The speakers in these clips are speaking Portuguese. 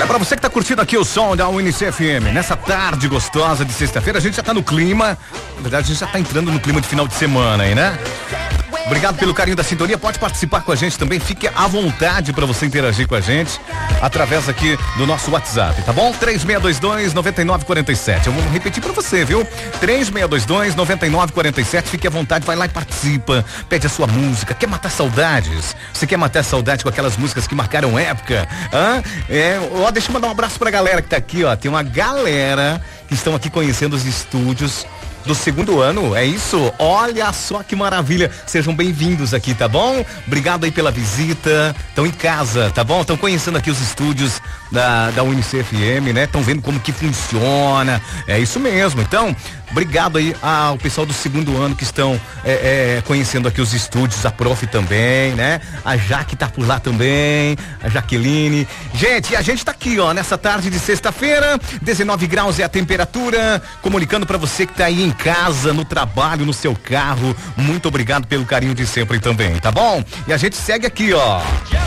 Olha, pra você que tá curtindo aqui o som da UNC FM, nessa tarde gostosa de sexta-feira, a gente já tá no clima, na verdade a gente já tá entrando no clima de final de semana aí, né? Obrigado pelo carinho da sintonia, pode participar com a gente também, fique à vontade para você interagir com a gente através aqui do nosso WhatsApp, tá bom? 3622-9947, eu vou repetir para você, viu? 3622-9947, fique à vontade, vai lá e participa, pede a sua música, quer matar saudades? Você quer matar saudade com aquelas músicas que marcaram época? Deixa eu mandar um abraço pra galera que tá aqui, ó, tem uma galera que estão aqui conhecendo os estúdios do segundo ano, é isso? Olha só que maravilha, sejam bem-vindos aqui, tá bom? Obrigado aí pela visita, estão em casa, tá bom? Estão conhecendo aqui os estúdios da UNC FM, né? Estão vendo como que funciona, é isso mesmo, então, obrigado aí ao pessoal do segundo ano que estão conhecendo aqui os estúdios, a prof também, né? A Jaque tá por lá também, a Jaqueline. Gente, e a gente tá aqui, ó, nessa tarde de sexta-feira, 19 graus é a temperatura, comunicando pra você que tá aí em casa, no trabalho, no seu carro, muito obrigado pelo carinho de sempre também, tá bom? E a gente segue aqui, ó.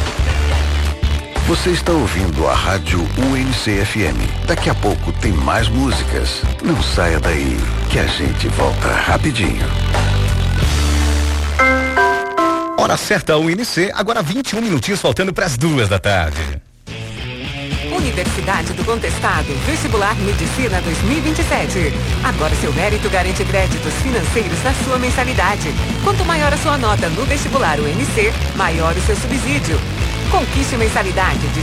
Você está ouvindo a rádio UNC FM. Daqui a pouco tem mais músicas. Não saia daí, que a gente volta rapidinho. Hora certa, UNC, agora 21 minutinhos faltando para as 2:00 PM. Universidade do Contestado, Vestibular Medicina 2027. Agora seu mérito garante créditos financeiros na sua mensalidade. Quanto maior a sua nota no vestibular UNC, maior o seu subsídio. Conquiste mensalidade de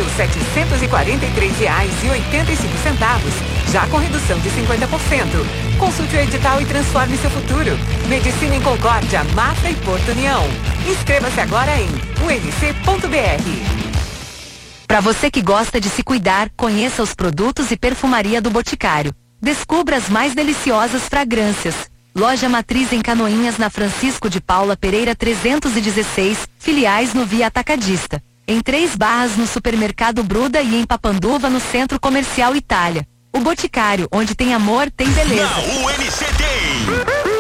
R$5.743,85, já com redução de 50%. Consulte o edital e transforme seu futuro. Medicina em Concórdia, Mafra e Porto União. Inscreva-se agora em unc.br. Para você que gosta de se cuidar, conheça os produtos e perfumaria do Boticário. Descubra as mais deliciosas fragrâncias. Loja matriz em Canoinhas, na Francisco de Paula Pereira 316, filiais no Via Atacadista. Em 3 Barras no Supermercado Bruda e em Papanduva no Centro Comercial Itália. O Boticário, onde tem amor, tem beleza. Na UNC tem